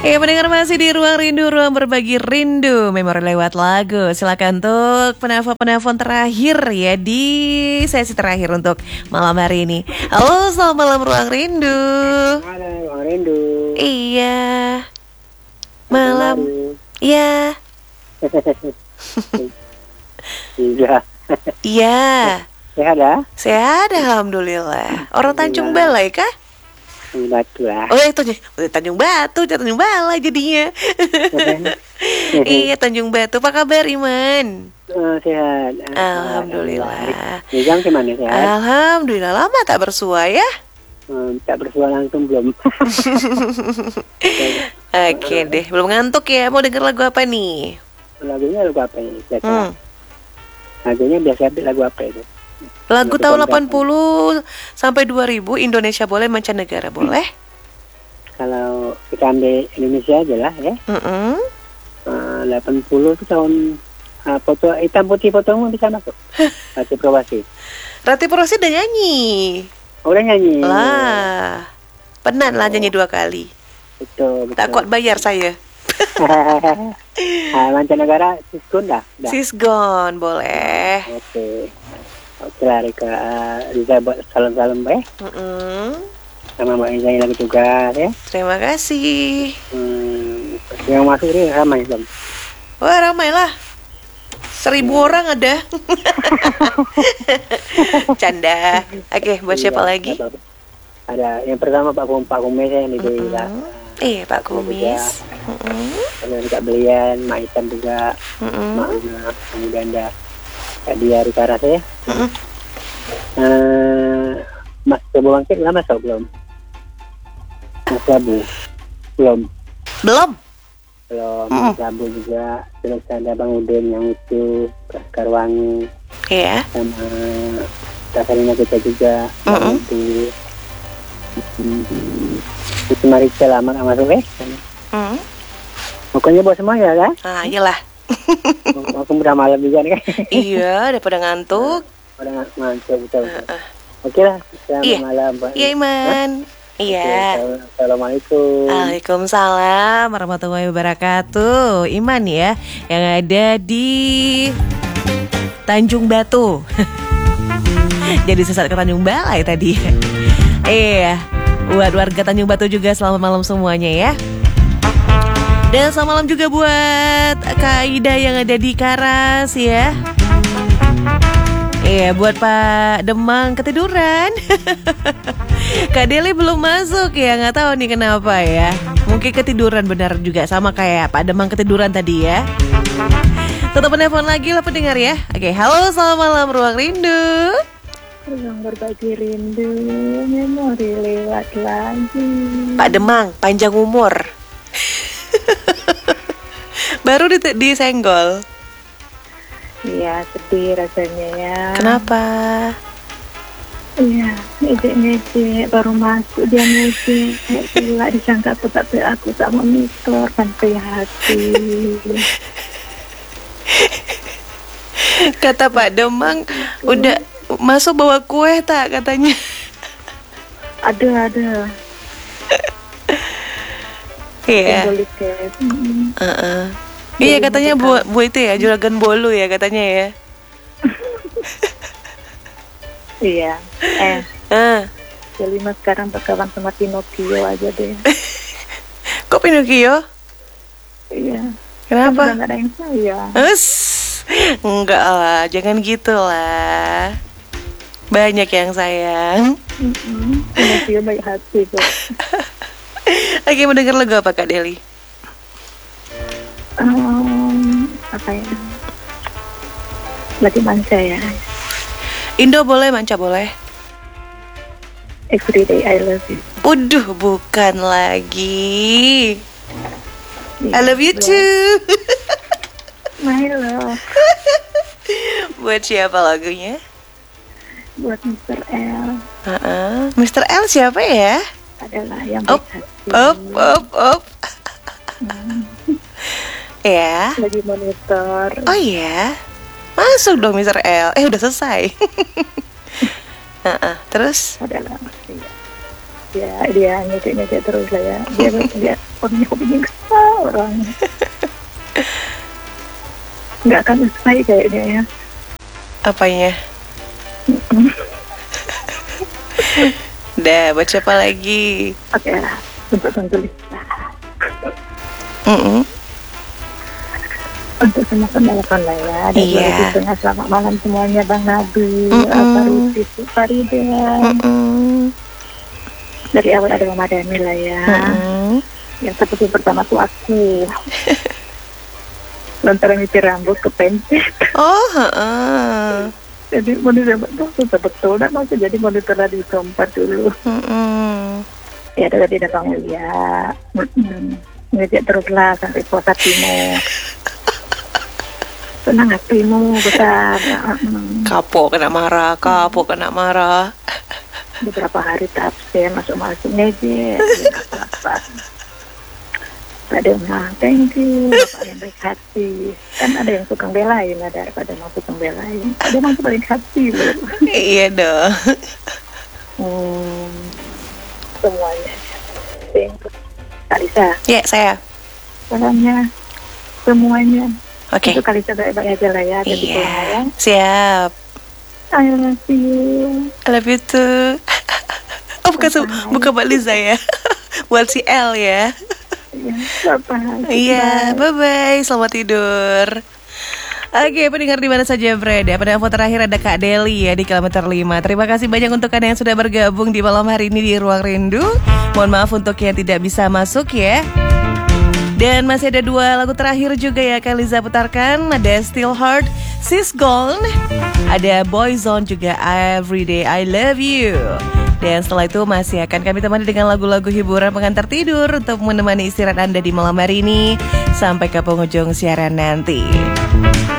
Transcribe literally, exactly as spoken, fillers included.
Ya, pendengar masih di Ruang Rindu, ruang berbagi rindu, memori lewat lagu. Silakan untuk penelpon-penelpon terakhir ya di sesi terakhir untuk malam hari ini. Halo, selamat malam Ruang Rindu. Halo, Ruang Rindu. Iya. Malam. Iya. Iya. Iya. Sehat ya? Sehat, alhamdulillah. Orang Tanjung Balai kah? Batu lah. Oh itu Tanjung Batu, Tanjung Balai jadinya. Iya, Tanjung Batu. Apa kabar Iman? Oh, sehat. Alhamdulillah. Nizam gimana sehat? Alhamdulillah, lama tak bersua ya. Hmm, tak bersua langsung belum. Oke deh, belum ngantuk ya. Mau denger lagu apa nih? Lagunya lagu apa ini? Biasa. Hmm. Lagunya biasa lagu apa itu? Lagu tahun delapan puluh sampai dua ribu, Indonesia boleh, mancanegara boleh. Kalau kita ambil Indonesia aja lah ya. Mm-mm. Uh, delapan puluh itu tahun uh, foto hitam putih fotomu bisa masuk. Rati Prawasi. Rati Prawasi udah nyanyi. Oh, udah nyanyi. Lah. Penan lah nyanyi dua kali. Betul, betul. Tak kuat bayar saya. Ah, mancanegara Sisgon dah. dah. Sisgon boleh. Oke. Oke lah Rika, Riza buat salam-salam ya. Mm-mm. Sama Mbak Riza lagi tugas ya. Terima kasih. Hmm, yang masuk ini ramai Bang. Wah ramai lah. Seribu hmm. orang ada. Canda. Oke, buat siapa Iya, lagi? Ada yang pertama Pak Kum, Pak Kumis yang di Desa. Eh Pak Kumis. Ada Kak Belian, Mak Itan juga, Mak Una, kemudian ada Kak Dia Rika Rasa ya. Mm-hmm. Uh, Mas Prabu Bangkit nggak masuk belum? Mas Prabu belum. Belum. Belum. Mas Prabu juga. Terus ada Bang Udin yang itu Karwangi. Iya. Yeah. Sama Tasarina kita juga. Mm-hmm. Itu itu Marisa lama nggak masuk eh? Mm. Pokoknya buat semua ya kan? Ah iyalah. Aku udah malam juga nih kan? Iya, udah pada ngantuk. Udah ngantuk betul. Uh, uh. Oke lah, selamat iya. malam Pak. Iya Iman. Hah? Iya. Oke, Assalamualaikum. Waalaikumsalam warahmatullahi wabarakatuh. Iman ya, yang ada di Tanjung Batu. Jadi sesat ke Tanjung Balai tadi. Iya. Buat warga Tanjung Batu juga selamat malam semuanya ya. Dan selamat malam juga buat Kak Ida yang ada di Karas ya. Iya, buat Pak Demang ketiduran. Kak Deli belum masuk ya, nggak tahu nih kenapa ya. Mungkin ketiduran benar juga sama kayak Pak Demang ketiduran tadi ya. Tetap menelpon lagi lah pendengar ya. Oke, halo selamat malam Ruang Rindu. Ruang berbagi rindu, memori lewat lagi. Pak Demang, panjang umur. Baru disenggol. Iya, sedih rasanya ya. Kenapa? Iya, ngejek-ngejek baru masuk dia ngejek. Gila disangka aku tak aku tak monitor kan hati. Kata Pak Demang, udah masuk bawa kue tak katanya? Ada, ada. Iya. Uh-uh. Iya katanya buat bu itu ya juragan bolu ya katanya ya. Iya. Eh. Uh. Jadi mas sekarang berkawan sama Pinocchio aja deh. Kok Pinocchio? Iya. Kenapa? Kan nggak ada yang sayang. Us, enggak lah, jangan gitu lah. Banyak yang sayang. Pinocchio baik hati kok. Oke, mau denger lagu apa Kak Deli? Um, apa ya? Lagi manca ya. Indo boleh, manca boleh. Everyday I love you. Uduh, bukan lagi. Yeah, I love you too. My love. Buat siapa lagunya? Buat mister L. Uh-uh. mister L siapa ya? Adalah yang Op, baik hati. op, op, op. Hmm. Ya. Lagi monitor. Oh iya. Masuk dong mister L. Eh udah selesai. uh-uh. Terus? Adalah ya. Ya dia ngecek-ngecek terus lah ya. Dia dia punya hobinya kesal orang. Nggak akan usai kayaknya ya. Apanya? Dah, baca apa lagi? Oke lah, untuk tulis. Mm-mm. Untuk semua penelpon lah ya. Dan Iya. juga tengah selamat malam semuanya Bang Nabi, Mm-mm. Apa Ruti, Farida. Mm-mm. Dari awal ada Mama Dani lah ya. Mm-mm. Yang seperti pertama tuh aku. Lantaran nyicir rambut ke pencet. Oh, heeh. Jadi monitor tuh susah betul. Dan masih jadi monitor di tempat dulu. Mm-mm. Ya ada tadi datang ya. Ngejek terus lah sampai puasa timur. Senang hatimu besar. Mm. Kapok kena marah, kapok kena marah. Beberapa hari tafsir masuk-masuk ngejek. Apa-apa. Ada yang bilang, thank you, Bapak yang baik hati. Kan ada yang suka belain, ada daripada mau suka belain. Ada yang paling hati loh. Iya dong. Hmm, semuanya. Thank you. Kalisa, Ya, saya. salamnya semuanya. Oke. Untuk Kalisa baik-baik aja lah ya. Jadi Iya. pulang. Siap. I love you. I love you too. Oh, bukan se- Bye. bukan Mbak Liza ya. Buat si L ya. Ya, bye-bye. Iya, bye-bye. Selamat tidur. Oke, pendengar di mana saja berada. Pada info terakhir ada Kak Deli ya di kilometer lima. Terima kasih banyak untuk Anda yang sudah bergabung di malam hari ini di Ruang Rindu. Mohon maaf untuk yang tidak bisa masuk ya. Dan masih ada dua lagu terakhir juga ya Kak Liza putarkan. Ada Still Heart, She's Gone. Ada Boyzone juga Everyday I Love You. Dan setelah itu masih akan kami temani dengan lagu-lagu hiburan pengantar tidur untuk menemani istirahat Anda di malam hari ini sampai ke penghujung siaran nanti.